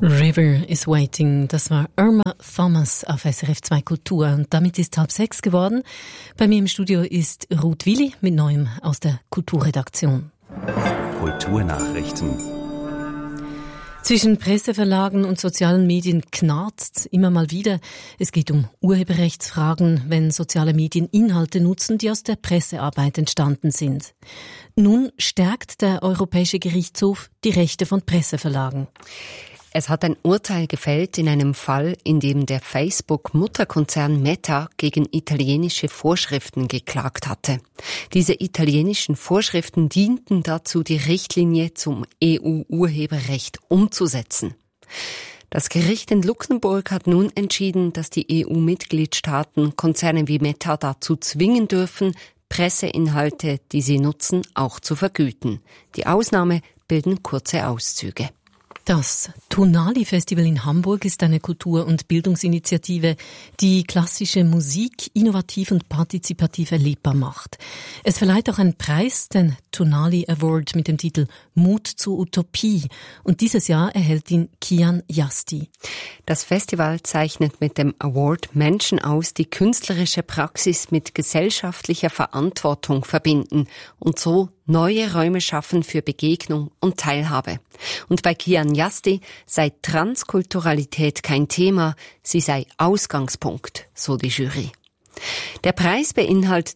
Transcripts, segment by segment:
River is Waiting, das war Irma Thomas auf SRF 2 Kultur und damit ist 5:30 geworden. Bei mir im Studio ist Ruth Willi mit Neuem aus der Kulturredaktion. Kulturnachrichten. Zwischen Presseverlagen und sozialen Medien knarzt immer mal wieder. Es geht um Urheberrechtsfragen, wenn soziale Medien Inhalte nutzen, die aus der Pressearbeit entstanden sind. Nun stärkt der Europäische Gerichtshof die Rechte von Presseverlagen. Es hat ein Urteil gefällt in einem Fall, in dem der Facebook-Mutterkonzern Meta gegen italienische Vorschriften geklagt hatte. Diese italienischen Vorschriften dienten dazu, die Richtlinie zum EU-Urheberrecht umzusetzen. Das Gericht in Luxemburg hat nun entschieden, dass die EU-Mitgliedstaaten Konzerne wie Meta dazu zwingen dürfen, Presseinhalte, die sie nutzen, auch zu vergüten. Die Ausnahme bilden kurze Auszüge. Das Tonali-Festival in Hamburg ist eine Kultur- und Bildungsinitiative, die klassische Musik innovativ und partizipativ erlebbar macht. Es verleiht auch einen Preis, den Tonali Award mit dem Titel Mut zur Utopie. Und dieses Jahr erhält ihn Kian Yasti. Das Festival zeichnet mit dem Award Menschen aus, die künstlerische Praxis mit gesellschaftlicher Verantwortung verbinden und so neue Räume schaffen für Begegnung und Teilhabe. Und bei Kian Yasti sei Transkulturalität kein Thema, sie sei Ausgangspunkt, so die Jury. Der Preis beinhaltet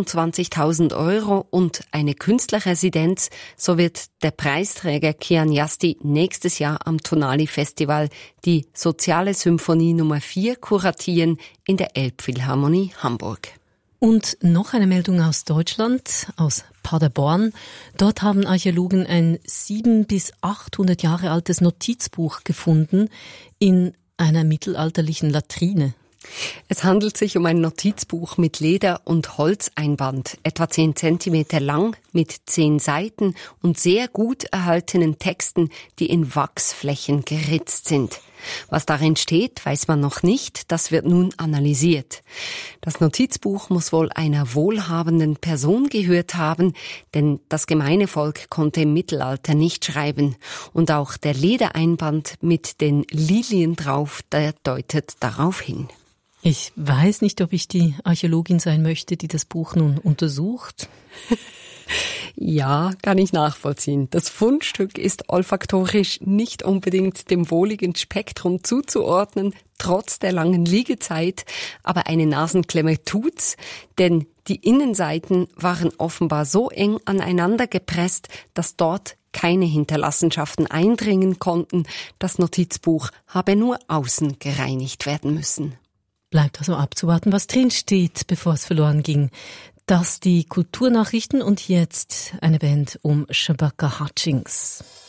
25.000 € und eine Künstlerresidenz, so wird der Preisträger Kian Yasti nächstes Jahr am Tonali Festival die Soziale Symphonie Nummer 4 kuratieren in der Elbphilharmonie Hamburg. Und noch eine Meldung aus Deutschland, aus Paderborn. Dort haben Archäologen ein 700 bis 800 Jahre altes Notizbuch gefunden in einer mittelalterlichen Latrine. Es handelt sich um ein Notizbuch mit Leder- und Holzeinband, etwa 10 Zentimeter lang, mit 10 Seiten und sehr gut erhaltenen Texten, die in Wachsflächen geritzt sind. Was darin steht, weiß man noch nicht, das wird nun analysiert. Das Notizbuch muss wohl einer wohlhabenden Person gehört haben, denn das gemeine Volk konnte im Mittelalter nicht schreiben. Und auch der Ledereinband mit den Lilien drauf, der deutet darauf hin. Ich weiß nicht, ob ich die Archäologin sein möchte, die das Buch nun untersucht. Ja, kann ich nachvollziehen. Das Fundstück ist olfaktorisch nicht unbedingt dem wohligen Spektrum zuzuordnen, trotz der langen Liegezeit. Aber eine Nasenklemme tut's, denn die Innenseiten waren offenbar so eng aneinander gepresst, dass dort keine Hinterlassenschaften eindringen konnten. Das Notizbuch habe nur außen gereinigt werden müssen. Bleibt also abzuwarten, was drin steht, bevor es verloren ging. Das die Kulturnachrichten und jetzt eine Band um Shabaka Hutchings.